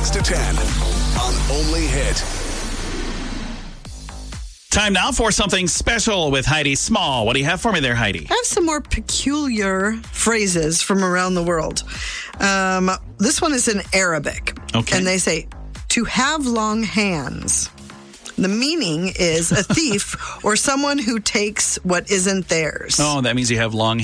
6 to 10 on Only Hit. Time now for something special with Heidi Small. What do you have for me there, Heidi? I have some more peculiar phrases from around the world. This one is in Arabic. Okay. And they say, to have long hands. The meaning is a thief or someone who takes what isn't theirs. Oh, that means you have long